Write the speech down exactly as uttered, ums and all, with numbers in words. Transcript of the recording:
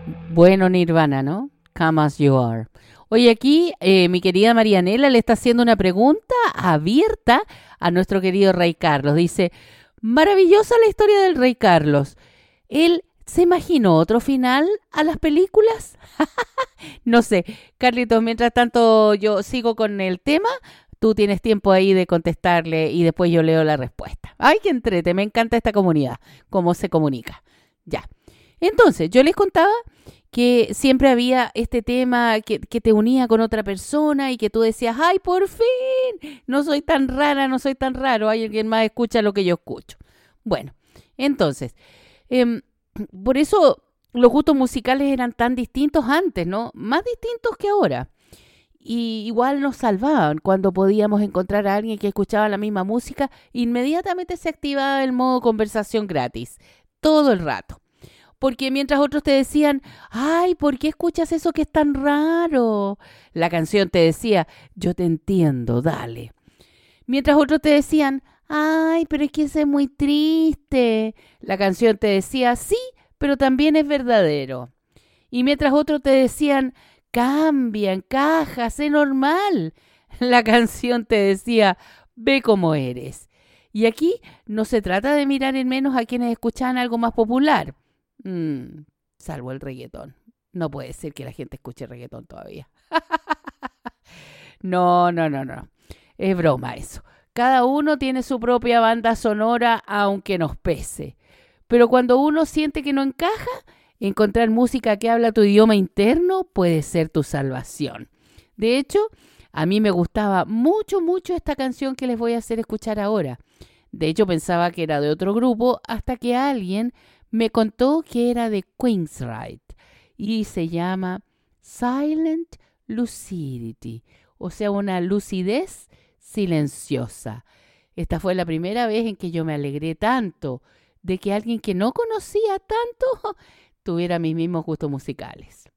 Bueno, Nirvana, ¿no? Come as you are. Oye, aquí eh, mi querida Marianela le está haciendo una pregunta abierta a nuestro querido Rey Carlos. Dice, maravillosa la historia del Rey Carlos. ¿Él se imaginó otro final a las películas? No sé, Carlitos, mientras tanto yo sigo con el tema, tú tienes tiempo ahí de contestarle y después yo leo la respuesta. Ay, qué entrete, me encanta esta comunidad, cómo se comunica. Ya. Entonces, yo les contaba que siempre había este tema que, que te unía con otra persona y que tú decías, ay, por fin, no soy tan rara, no soy tan raro, hay alguien más escucha lo que yo escucho. Bueno, entonces, em, por eso los gustos musicales eran tan distintos antes, ¿no? Más distintos que ahora. Y igual nos salvaban cuando podíamos encontrar a alguien que escuchaba la misma música, inmediatamente se activaba el modo conversación gratis, todo el rato. Porque mientras otros te decían, ay, ¿por qué escuchas eso que es tan raro? La canción te decía, yo te entiendo, dale. Mientras otros te decían, ay, pero es que ese es muy triste. La canción te decía, sí, pero también es verdadero. Y mientras otros te decían, cambia, encaja, sé normal. La canción te decía, ve como eres. Y aquí no se trata de mirar en menos a quienes escuchan algo más popular. Mm, salvo el reggaetón. No puede ser que la gente escuche reggaetón todavía. No, no, no, no. Es broma eso. Cada uno tiene su propia banda sonora, aunque nos pese. Pero cuando uno siente que no encaja, encontrar música que habla tu idioma interno puede ser tu salvación. De hecho, a mí me gustaba mucho, mucho esta canción que les voy a hacer escuchar ahora. De hecho, pensaba que era de otro grupo hasta que alguien me contó que era de Queensryche y se llama Silent Lucidity, o sea, una lucidez silenciosa. Esta fue la primera vez en que yo me alegré tanto de que alguien que no conocía tanto tuviera mis mismos gustos musicales.